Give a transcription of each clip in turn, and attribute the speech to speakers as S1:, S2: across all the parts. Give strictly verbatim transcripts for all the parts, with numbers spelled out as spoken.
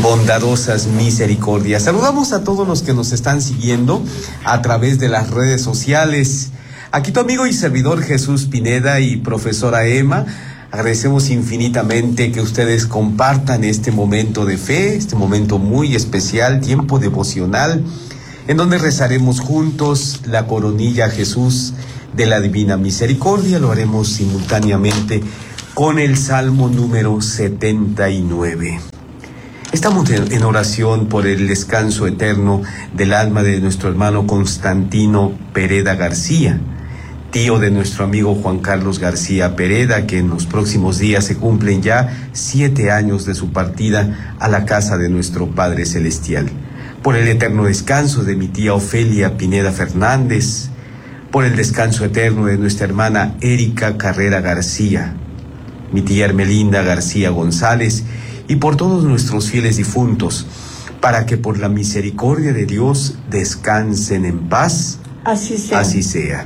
S1: bondadosas misericordias. Saludamos a todos los que nos están siguiendo a través de las redes sociales. Aquí tu amigo y servidor Jesús Pineda y profesora Emma. Agradecemos infinitamente que ustedes compartan este momento de fe, este momento muy especial, tiempo devocional, en donde rezaremos juntos la coronilla a Jesús de la Divina Misericordia. Lo haremos simultáneamente con el Salmo número setenta y nueve. Estamos en oración por el descanso eterno del alma de nuestro hermano Constantino Pereda García, tío de nuestro amigo Juan Carlos García Pereda, que en los próximos días se cumplen ya siete años de su partida a la casa de nuestro Padre Celestial. Por el eterno descanso de mi tía Ofelia Pineda Fernández, por el descanso eterno de nuestra hermana Erika Carrera García, mi tía Hermelinda García González, y por todos nuestros fieles difuntos, para que por la misericordia de Dios descansen en paz.
S2: Así sea.
S1: Así sea.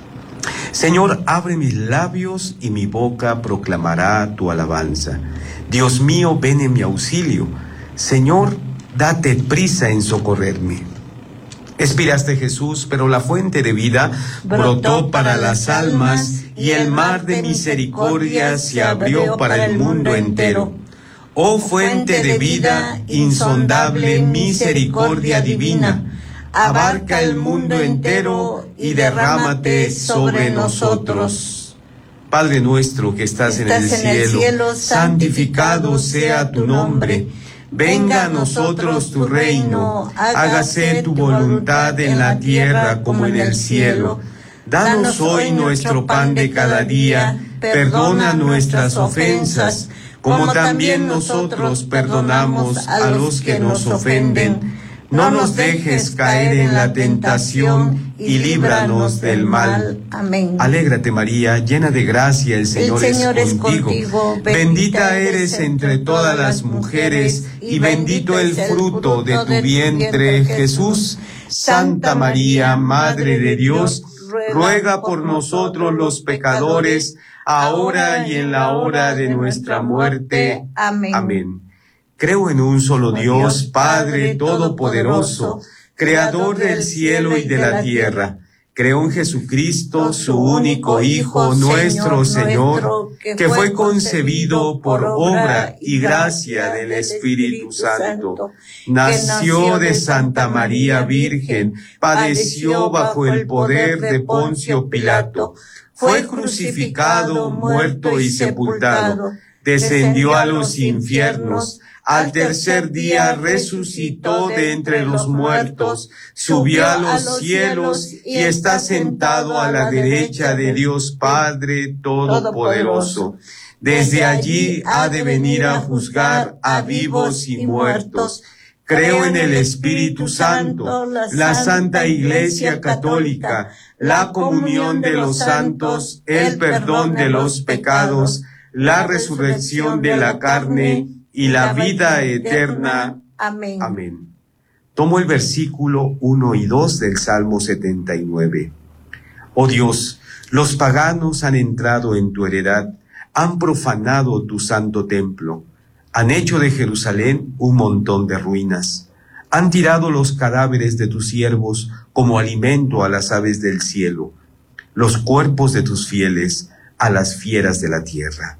S1: Señor, abre mis labios y mi boca proclamará tu alabanza. Dios mío, ven en mi auxilio. Señor, date prisa en socorrerme. Expiraste, Jesús, pero la fuente de vida brotó para las almas y el mar de misericordia se abrió para el mundo entero. Oh fuente de vida, insondable misericordia divina, abarca el mundo entero y derrámate sobre nosotros. Padre nuestro que estás, estás en, el, en cielo, el cielo, santificado sea tu nombre. Venga a nosotros tu reino, hágase tu voluntad en la tierra como en el cielo. Danos hoy nuestro pan de cada día, perdona nuestras ofensas, como también nosotros perdonamos a los que nos ofenden. No nos dejes caer en la tentación y líbranos del mal.
S2: Amén.
S1: Alégrate, María, llena de gracia, el Señor,
S2: el Señor
S1: es,
S2: es
S1: contigo.
S2: contigo.
S1: Bendita eres entre todas las mujeres y bendito el fruto de tu vientre, Jesús. Santa María, Madre de Dios, ruega por nosotros los pecadores, ahora y en la hora de nuestra muerte.
S2: Amén.
S1: Amén. Creo en un solo Dios, Padre Todopoderoso, Creador del cielo y de la tierra. Creo en Jesucristo, su único Hijo, nuestro Señor, que fue concebido por obra y gracia del Espíritu Santo. Nació de Santa María Virgen, padeció bajo el poder de Poncio Pilato, fue crucificado, muerto y sepultado, descendió a los infiernos. Al tercer día resucitó de entre los muertos, subió a los cielos y está sentado a la derecha de Dios Padre Todopoderoso. Desde allí ha de venir a juzgar a vivos y muertos. Creo en el Espíritu Santo, la Santa Iglesia Católica, la comunión de los santos, el perdón de los pecados, la resurrección de la carne y la vida eterna.
S2: Amén.
S1: Amén. Tomo el versículo uno y dos del Salmo setenta y nueve. Oh Dios, los paganos han entrado en tu heredad, han profanado tu santo templo, han hecho de Jerusalén un montón de ruinas, han tirado los cadáveres de tus siervos como alimento a las aves del cielo, los cuerpos de tus fieles a las fieras de la tierra.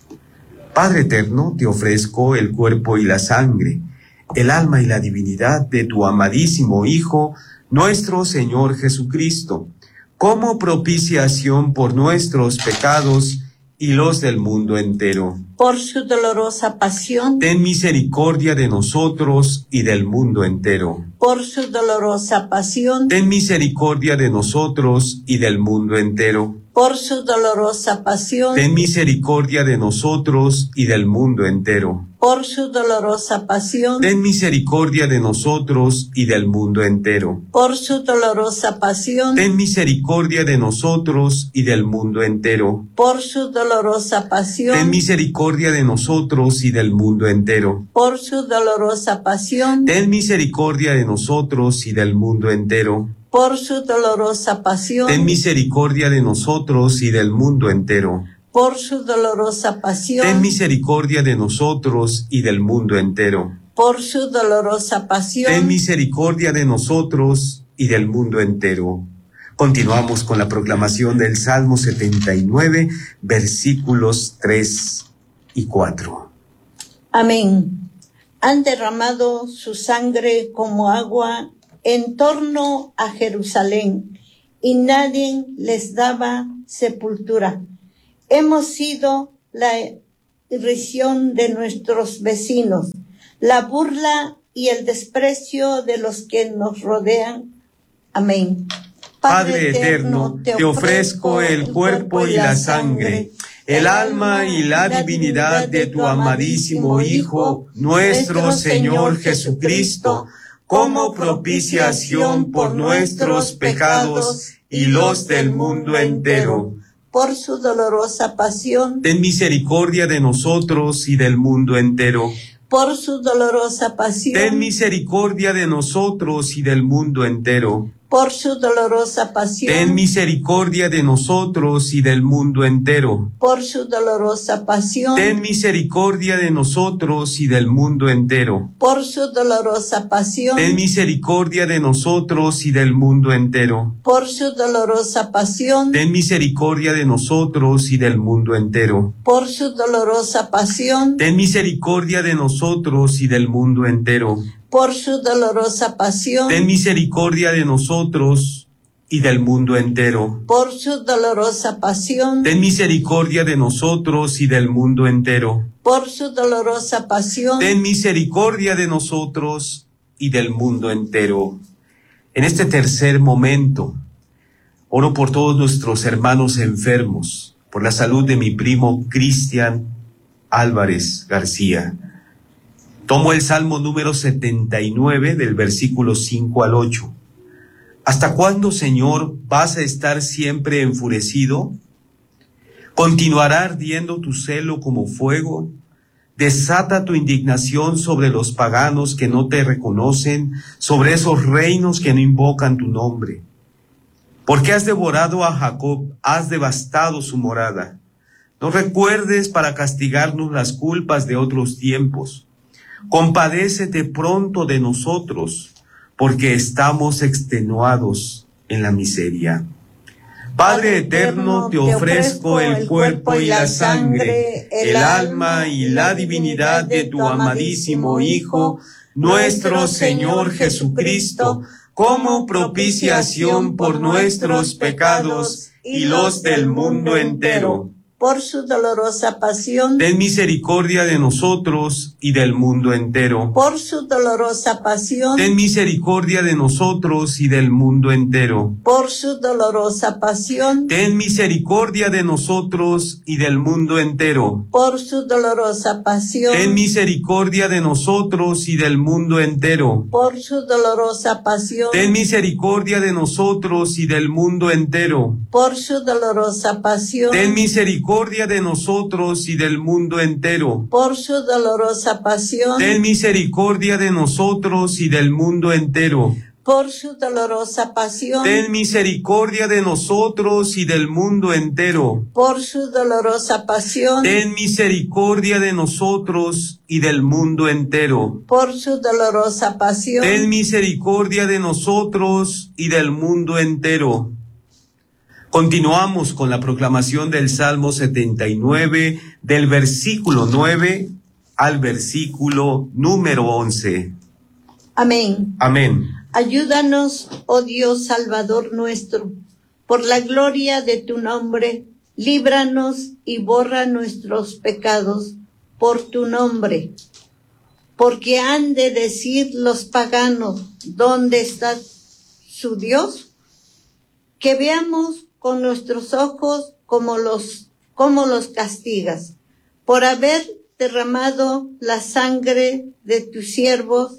S1: Padre eterno, te ofrezco el cuerpo y la sangre, el alma y la divinidad de tu amadísimo Hijo, nuestro Señor Jesucristo, como propiciación por nuestros pecados y los del mundo entero.
S2: Por su dolorosa pasión,
S1: ten misericordia de nosotros y del mundo entero.
S2: Por su dolorosa pasión,
S1: ten misericordia de nosotros y del mundo entero.
S2: Por su dolorosa pasión,
S1: ten misericordia de nosotros y del mundo entero.
S2: Por su dolorosa pasión,
S1: ten misericordia de nosotros y del mundo entero.
S2: Por su dolorosa pasión,
S1: ten misericordia de nosotros y del mundo entero.
S2: Por su dolorosa pasión,
S1: ten misericordia de nosotros y del mundo entero.
S2: Por su dolorosa pasión,
S1: ten misericordia de nosotros y del mundo entero.
S2: Por su dolorosa pasión,
S1: ten misericordia de nosotros y del mundo entero.
S2: Por su dolorosa pasión,
S1: ten misericordia de nosotros y del mundo entero.
S2: por su dolorosa pasión.
S1: Ten misericordia de nosotros y del mundo entero. Continuamos con la proclamación del Salmo setenta y nueve, versículos tres y cuatro.
S2: Amén. Han derramado su sangre como agua en torno a Jerusalén, y nadie les daba sepultura. Hemos sido la irrisión de nuestros vecinos, la burla y el desprecio de los que nos rodean. Amén.
S1: Padre eterno, te ofrezco el cuerpo y la sangre, el alma y la divinidad de tu amadísimo Hijo, nuestro Señor Jesucristo, como propiciación por nuestros pecados y los del mundo entero.
S2: Por su dolorosa pasión,
S1: ten misericordia de nosotros y del mundo entero.
S2: Por su dolorosa pasión,
S1: ten misericordia de nosotros y del mundo entero.
S2: Por su dolorosa pasión,
S1: ten misericordia de nosotros y del mundo entero.
S2: Por su dolorosa pasión,
S1: ten misericordia de nosotros y del mundo entero.
S2: Por su dolorosa pasión,
S1: ten misericordia de nosotros y del mundo entero.
S2: Por su dolorosa pasión,
S1: ten misericordia de nosotros y del mundo entero.
S2: Por su dolorosa pasión,
S1: ten misericordia de nosotros y del mundo entero.
S2: Por su dolorosa pasión,
S1: ten misericordia de nosotros y del mundo entero.
S2: Por su dolorosa pasión,
S1: ten misericordia de nosotros y del mundo entero.
S2: Por su dolorosa pasión,
S1: ten misericordia de nosotros y del mundo entero. En este tercer momento, oro por todos nuestros hermanos enfermos, por la salud de mi primo Cristian Álvarez García. Tomo el Salmo número setenta y nueve del versículo cinco al ocho. ¿Hasta cuándo, Señor, vas a estar siempre enfurecido? ¿Continuará ardiendo tu celo como fuego? Desata tu indignación sobre los paganos que no te reconocen, sobre esos reinos que no invocan tu nombre. Porque has devorado a Jacob, has devastado su morada. No recuerdes para castigarnos las culpas de otros tiempos. Compadécete pronto de nosotros, porque estamos extenuados en la miseria. Padre eterno, te ofrezco el cuerpo y la sangre, el alma y la divinidad de tu amadísimo Hijo, nuestro Señor Jesucristo, como propiciación por nuestros pecados y los del mundo entero.
S2: Por su dolorosa pasión,
S1: ten misericordia de nosotros y del mundo entero.
S2: Por su dolorosa pasión,
S1: ten misericordia de nosotros y del mundo entero.
S2: Por su dolorosa pasión,
S1: ten misericordia de nosotros y del mundo entero.
S2: Por su dolorosa pasión,
S1: ten misericordia de nosotros y del mundo entero.
S2: Por su dolorosa pasión,
S1: ten misericordia de nosotros y del mundo entero.
S2: Por su dolorosa pasión,
S1: ten misericordia de nosotros y del mundo entero.
S2: Por su dolorosa pasión,
S1: ten misericordia de nosotros y del mundo entero.
S2: Por su dolorosa pasión,
S1: ten misericordia de nosotros y del mundo entero.
S2: Por su dolorosa pasión,
S1: ten misericordia de nosotros y del mundo entero.
S2: Por su dolorosa pasión,
S1: ten misericordia de nosotros y del mundo entero. Continuamos con la proclamación del Salmo setenta y nueve, del versículo nueve al versículo número once.
S2: Amén.
S1: Amén.
S2: Ayúdanos, oh Dios Salvador nuestro, por la gloria de tu nombre, líbranos y borra nuestros pecados por tu nombre. Porque han de decir los paganos, ¿dónde está su Dios? Que veamos con nuestros ojos como los, como los castigas, por haber derramado la sangre de tus siervos.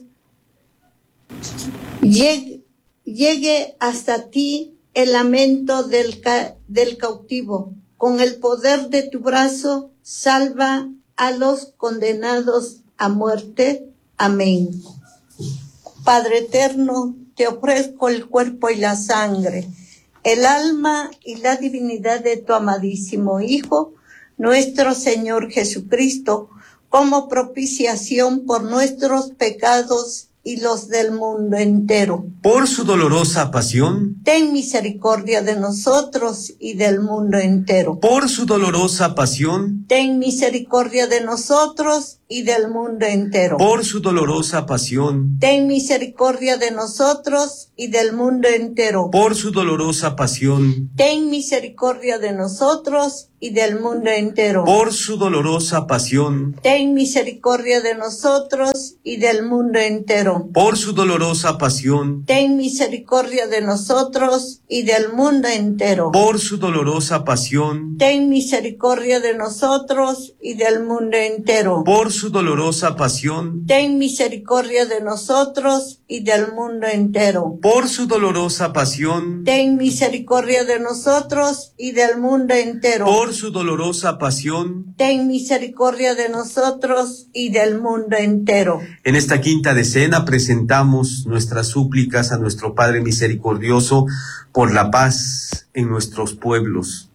S2: Llegue, llegue hasta ti el lamento del, ca, del cautivo. Con el poder de tu brazo, salva a los condenados a muerte. Amén. Padre eterno, te ofrezco el cuerpo y la sangre, el alma y la divinidad de tu amadísimo Hijo, nuestro Señor Jesucristo, como propiciación por nuestros pecados y los del mundo entero.
S1: Por su dolorosa pasión,
S2: ten misericordia de nosotros y del mundo entero.
S1: Por su dolorosa pasión,
S2: ten misericordia de nosotros y del mundo entero.
S1: Por su dolorosa pasión,
S2: ten misericordia de nosotros y del mundo entero.
S1: Por su dolorosa pasión,
S2: ten misericordia de nosotros y del mundo entero.
S1: Por su dolorosa pasión,
S2: ten misericordia de nosotros y del mundo entero.
S1: Por su dolorosa pasión,
S2: ten misericordia de nosotros y del mundo entero.
S1: Por su dolorosa pasión,
S2: ten misericordia de nosotros y del mundo entero.
S1: Por su dolorosa pasión,
S2: ten misericordia de nosotros y del mundo entero.
S1: Por su dolorosa pasión,
S2: ten misericordia de nosotros y del mundo entero.
S1: Por su dolorosa pasión,
S2: ten misericordia de nosotros y del mundo entero.
S1: En esta quinta decena presentamos nuestras súplicas a nuestro Padre misericordioso por la paz en nuestros pueblos,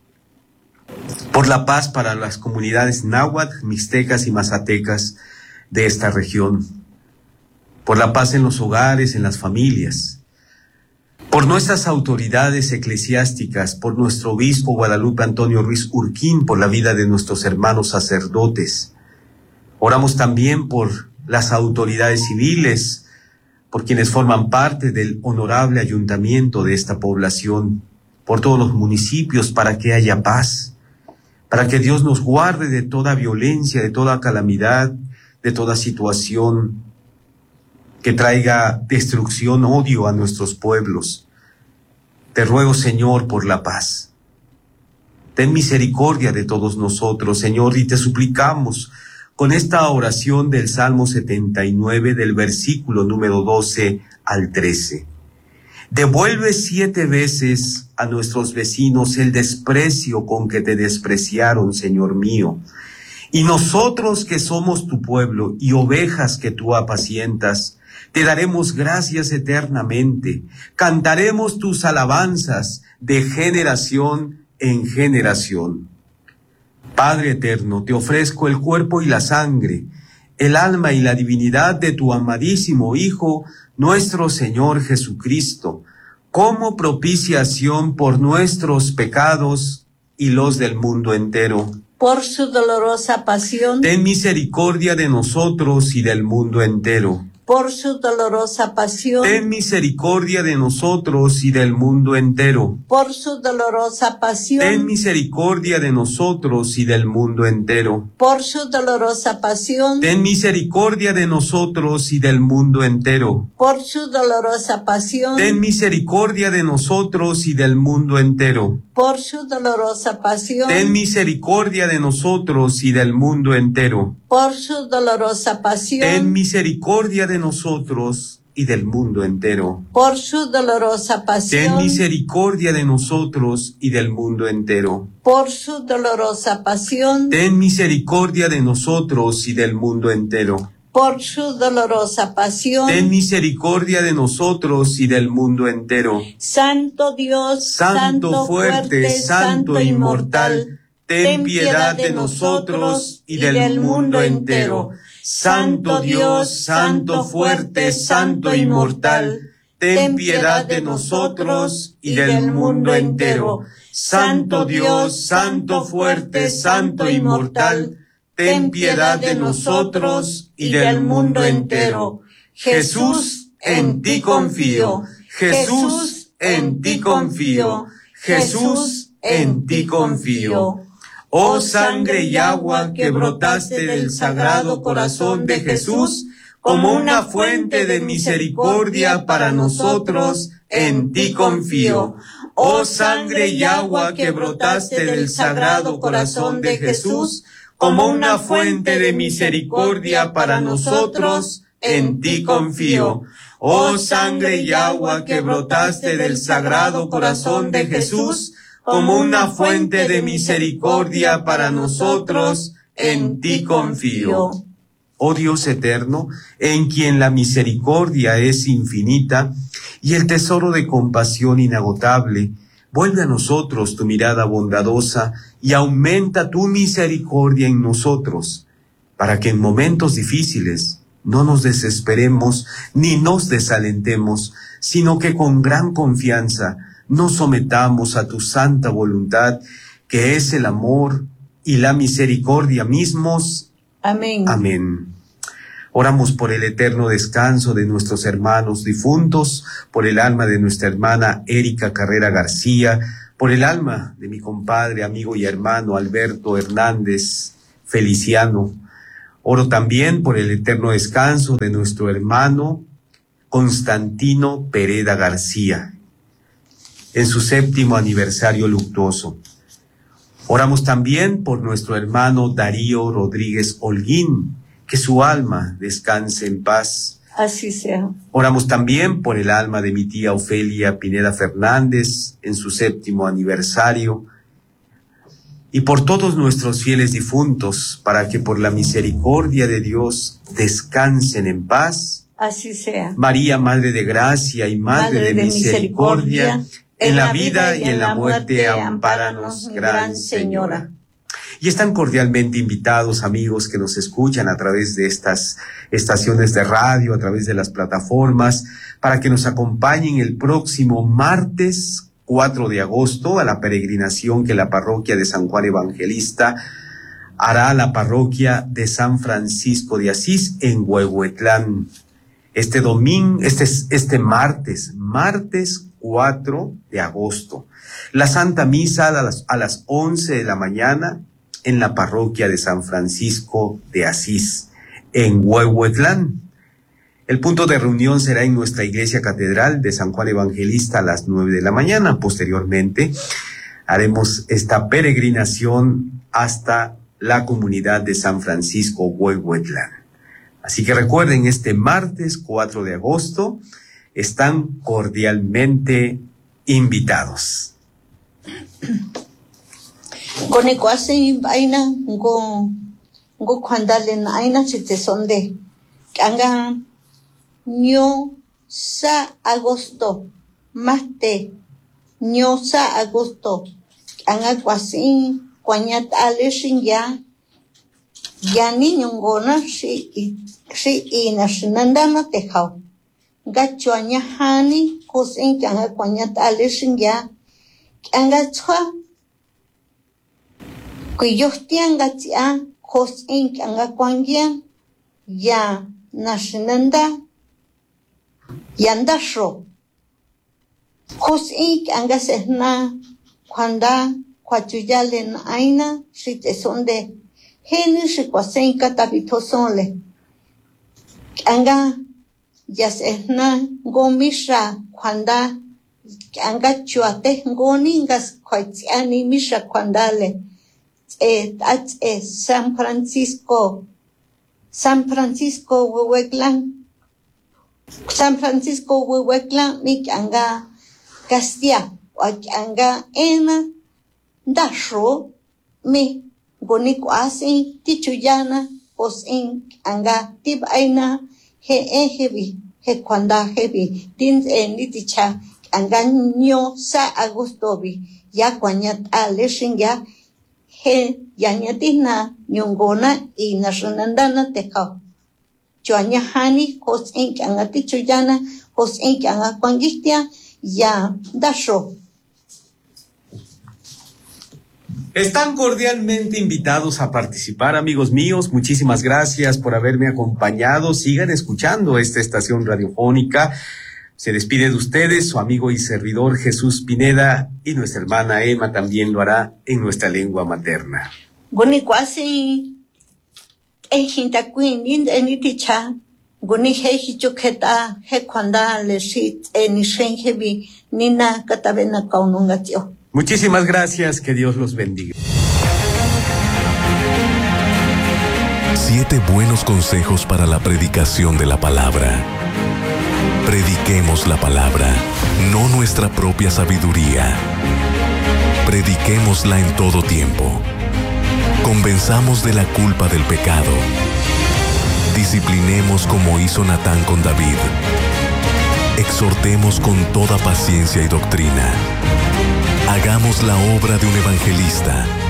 S1: por la paz para las comunidades náhuatl, mixtecas y mazatecas de esta región, por la paz en los hogares, en las familias, por nuestras autoridades eclesiásticas, por nuestro obispo Guadalupe Antonio Ruiz Urquín, por la vida de nuestros hermanos sacerdotes. Oramos también por las autoridades civiles, por quienes forman parte del honorable ayuntamiento de esta población, por todos los municipios, para que haya paz, para que Dios nos guarde de toda violencia, de toda calamidad, de toda situación que traiga destrucción, odio a nuestros pueblos. Te ruego, Señor, por la paz. Ten misericordia de todos nosotros, Señor, y te suplicamos con esta oración del Salmo setenta y nueve, del versículo número doce al trece. Devuelve siete veces a nuestros vecinos el desprecio con que te despreciaron, Señor mío. Y nosotros que somos tu pueblo y ovejas que tú apacientas, te daremos gracias eternamente. Cantaremos tus alabanzas de generación en generación. Padre eterno, te ofrezco el cuerpo y la sangre, el alma y la divinidad de tu amadísimo Hijo, nuestro Señor Jesucristo, como propiciación por nuestros pecados y los del mundo entero.
S2: Por su dolorosa pasión,
S1: ten misericordia de nosotros y del mundo entero.
S2: Por su dolorosa pasión,
S1: ten misericordia de nosotros y del mundo entero.
S2: Por su dolorosa pasión,
S1: ten misericordia de nosotros y del mundo entero.
S2: Por su dolorosa pasión,
S1: ten misericordia de nosotros y del mundo entero.
S2: Por su dolorosa pasión,
S1: ten misericordia de nosotros y del mundo entero.
S2: Por su dolorosa pasión,
S1: ten misericordia de nosotros y del mundo entero.
S2: Por su dolorosa pasión,
S1: ten misericordia de nosotros y del mundo entero.
S2: Por su dolorosa pasión,
S1: ten misericordia de nosotros y del mundo entero.
S2: Por su dolorosa pasión,
S1: ten misericordia de nosotros y del mundo entero.
S2: Por su dolorosa pasión,
S1: ten misericordia de nosotros y del mundo entero.
S2: Santo Dios,
S1: Santo, fuerte, Santo, inmortal, ten piedad de nosotros y del mundo entero. Santo Dios, Santo, fuerte, Santo, inmortal, ten piedad de nosotros y del mundo entero. Santo Dios, Santo, fuerte, Santo, inmortal, ten piedad de nosotros y del mundo entero. Jesús, en ti confío. Jesús, en ti confío. Jesús, en ti confío. Oh sangre y agua que brotaste del sagrado corazón de Jesús, como una fuente de misericordia para nosotros, en ti confío. Oh sangre y agua que brotaste del sagrado corazón de Jesús, como una fuente de misericordia para nosotros, en ti confío. Oh sangre y agua que brotaste del sagrado corazón de Jesús, como una fuente de misericordia para nosotros, en ti confío. Oh Dios eterno, en quien la misericordia es infinita y el tesoro de compasión inagotable, vuelve a nosotros tu mirada bondadosa y aumenta tu misericordia en nosotros, para que en momentos difíciles no nos desesperemos ni nos desalentemos, sino que con gran confianza nos sometamos a tu santa voluntad, que es el amor y la misericordia mismos.
S2: Amén.
S1: Amén. Oramos por el eterno descanso de nuestros hermanos difuntos, por el alma de nuestra hermana Erika Carrera García, por el alma de mi compadre, amigo y hermano Alberto Hernández Feliciano. Oro también por el eterno descanso de nuestro hermano Constantino Pereda García, en su séptimo aniversario luctuoso. Oramos también por nuestro hermano Darío Rodríguez Holguín, que su alma descanse en paz.
S2: Así sea.
S1: Oramos también por el alma de mi tía Ofelia Pineda Fernández, en su séptimo aniversario, y por todos nuestros fieles difuntos, para que por la misericordia de Dios descansen en paz.
S2: Así sea.
S1: María, Madre de Gracia y Madre, Madre de, de misericordia, misericordia, en la vida y en la muerte, ampáranos, Gran Señora. Y están cordialmente invitados, amigos que nos escuchan a través de estas estaciones de radio, a través de las plataformas, para que nos acompañen el próximo martes cuatro de agosto a la peregrinación que la parroquia de San Juan Evangelista hará a la parroquia de San Francisco de Asís en Huehuetlán. Este domingo, este, este martes, martes cuatro de agosto. La Santa Misa a las, a las once de la mañana en la parroquia de San Francisco de Asís, en Huehuetlán. El punto de reunión será en nuestra iglesia catedral de San Juan Evangelista a las nueve de la mañana. Posteriormente haremos esta peregrinación hasta la comunidad de San Francisco Huehuetlán. Así que recuerden, este martes cuatro de agosto están cordialmente invitados.
S2: Con el cuasi aina go go cuandalen aina si te son de anga ño sa agosto más te ño sa agosto anga cuasi cuañat aleshin ya ya ni ñongona si si ina shinandana te hao gacho aña hani cosin anga cuañat aleshin ya anga chua Kuyos tianga tia kos ink anga kwangyan ya nashinanda yanda sho kos ink anga sehna kwanda kwachuyalen aina shite sonde heni shikwasenka tabito sonle anga ya sehna gomisha kwanda anga chuate ngoningas kwaitiani misha kwandale Eh, eh, San Francisco, San Francisco Huehuetlán, San Francisco Huehuetlán, mi anga Castilla, o anga ena, dasho, mi, gonico así, tichuyana, os in anga tib aina, he ehebi, he kwanda hebi, din en liticha, anga nyo sa agostobi, ya kwanyat aleshin ya, he yañatina ñongona y nasunandana tekao. Chuaña hani hos en que anga tichuyana, hos en que anga cuangistia, ya dasho.
S1: Están cordialmente invitados a participar, amigos míos. Muchísimas gracias por haberme acompañado. Sigan escuchando esta estación radiofónica. Se despide de ustedes su amigo y servidor Jesús Pineda, y nuestra hermana Emma también lo hará en nuestra lengua materna.
S2: Guni kwasi ejinta queen eniticha guni hehichuketa hekwanda lesit enishenhebi nina katabena kaunungatio.
S1: Muchísimas gracias, que Dios los bendiga.
S3: Siete buenos consejos para la predicación de la palabra. Prediquemos la palabra, no nuestra propia sabiduría. Prediquémosla en todo tiempo. Convenzamos de la culpa del pecado. Disciplinemos como hizo Natán con David. Exhortemos con toda paciencia y doctrina. Hagamos la obra de un evangelista.